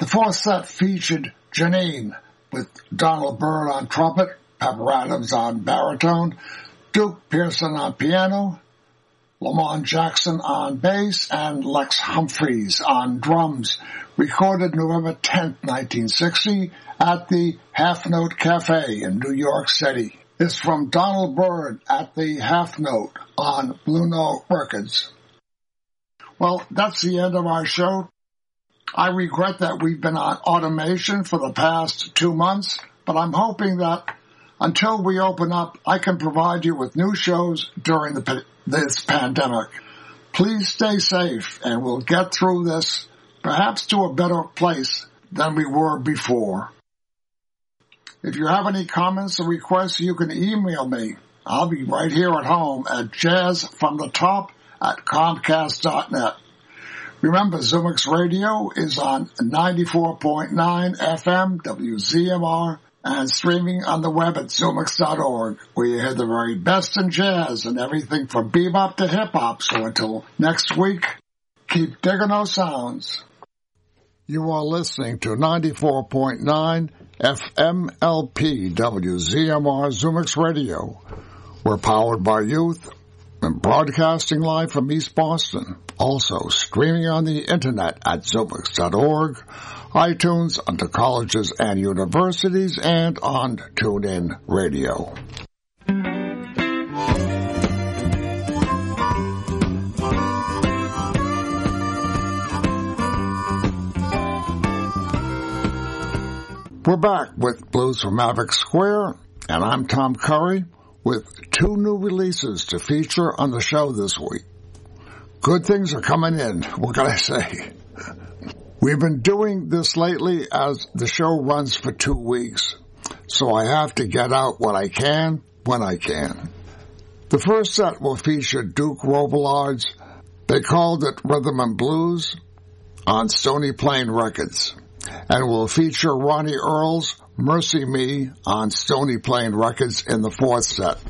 fourth set featured Janine with Donald Byrd on trumpet, Pepper Adams on baritone, Duke Pearson on piano, Lamont Jackson on bass, and Lex Humphreys on drums, recorded November 10th, 1960 at the Half Note Cafe in New York City. It's from Donald Byrd at the Half Note on Blue Note Records. Well, that's the end of our show. I regret that we've been on automation for the past 2 months, but I'm hoping that until we open up, I can provide you with new shows during this pandemic. Please stay safe, and we'll get through this, perhaps to a better place than we were before. If you have any comments or requests, you can email me. I'll be right here at home at jazzfromthetop@comcast.net. Remember, Zumix Radio is on 94.9 FM WZMR and streaming on the web at Zumix.org, where you hear the very best in jazz and everything from bebop to hip-hop. So until next week, keep digging those sounds. You are listening to 94.9 FM LP WZMR Zumix Radio. We're powered by youth and broadcasting live from East Boston. Also streaming on the internet at Zumix.org, iTunes, under colleges and universities, and on TuneIn Radio. We're back with Blues from Maverick Square, and I'm Tom Curry with 2 new releases to feature on the show this week. Good things are coming in, what can I say? We've been doing this lately as the show runs for 2 weeks, so I have to get out what I can when I can. The first set will feature Duke Robillard's They Called It Rhythm and Blues on Stony Plain Records, and will feature Ronnie Earl's Mercy Me on Stony Plain Records in the fourth set.